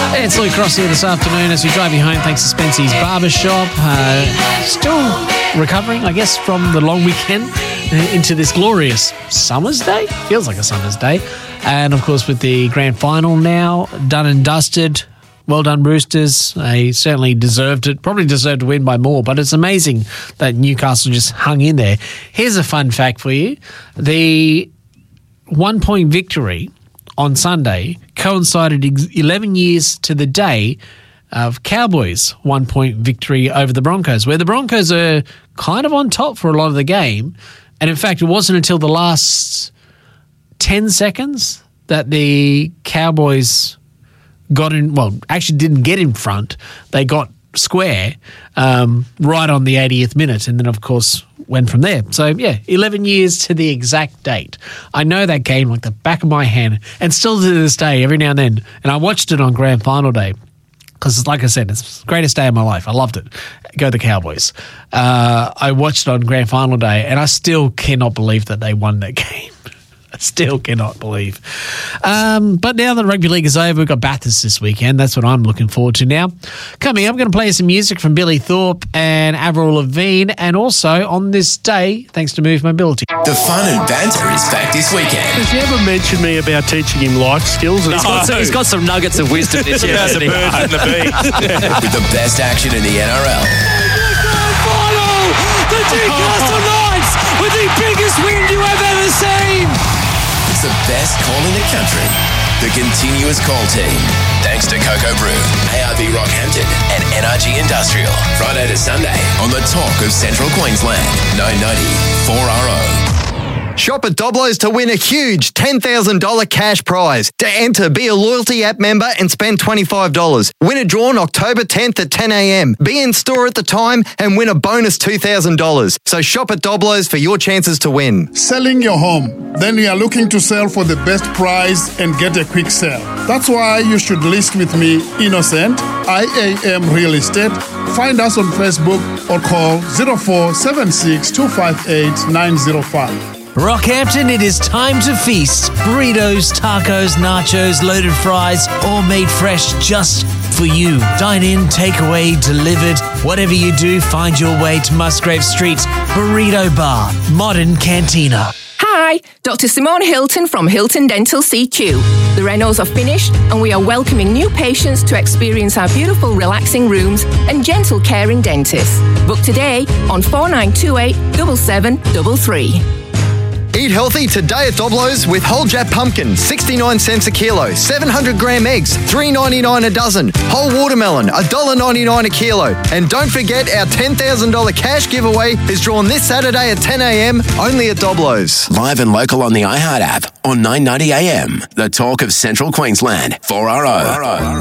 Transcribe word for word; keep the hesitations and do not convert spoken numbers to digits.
Hey, it's Luke Cross here this afternoon as we drive you home thanks to Spency's Barbershop. Uh, still recovering, I guess, from the long weekend into this glorious summer's day. Feels like a summer's day. And, of course, with the grand final now done and dusted. Well done, Roosters. They certainly deserved it. Probably deserved to win by more, but it's amazing that Newcastle just hung in there. Here's a fun fact for you. The one-point victory on Sunday coincided eleven years to the day of Cowboys' one-point victory over the Broncos, where the Broncos are kind of on top for a lot of the game. And, in fact, it wasn't until the last ten seconds that the Cowboys got in, well, actually didn't get in front. They got square um, right on the eightieth minute and then, of course, went from there. So, yeah, eleven years to the exact date. I know that game like the back of my hand and still to this day, every now and then. And I watched it on grand final day because, like I said, it's the greatest day of my life. I loved it. Go the Cowboys. Uh, I watched it on grand final day and I still cannot believe that they won that game. I still cannot believe. Um, but now that rugby league is over, we've got Bathurst this weekend. That's what I'm looking forward to now. Coming up, I'm going to play some music from Billy Thorpe and Avril Lavigne, and also on this day, thanks to Move Mobility. The fun and banter is back this weekend. Has he ever mentioned me about teaching him life skills? He's got, some, he's got some nuggets of wisdom this year. About the birds and the bees. With the best action in the N R L. Final! The Newcastle Knights with the biggest win you have ever seen! It's the best call in the country. The continuous call team. Thanks to Cocoa Brew, A R B Rockhampton and N R G Industrial. Friday to Sunday on the Talk of Central Queensland. nine ninety four R O. Shop at Doblo's to win a huge ten thousand dollars cash prize. To enter, be a loyalty app member and spend twenty-five dollars. Win a draw on October tenth at ten a.m. Be in store at the time and win a bonus two thousand dollars. So shop at Doblo's for your chances to win. Selling your home. Then you are looking to sell for the best price and get a quick sale. That's why you should list with me, Innocent, I A M Real Estate. Find us on Facebook or call zero four seven six two five eight nine zero five. Rockhampton, it is time to feast. Burritos, tacos, nachos, loaded fries, all made fresh just for you. Dine in, takeaway, delivered. Whatever you do, find your way to Musgrave Street's Burrito Bar, Modern Cantina. Hi, Doctor Simone Hilton from Hilton Dental C Q. The renos are finished and we are welcoming new patients to experience our beautiful relaxing rooms and gentle caring dentists. Book today on four nine two eight, seven seven three three. Eat healthy today at Doblo's with whole Jap pumpkin, sixty-nine cents a kilo. seven hundred gram eggs, three ninety-nine a dozen. Whole watermelon, one dollar ninety-nine a kilo. And don't forget our ten thousand dollars cash giveaway is drawn this Saturday at ten a.m. only at Doblo's. Live and local on the iHeart app on nine ninety A M. The Talk of Central Queensland. four R O.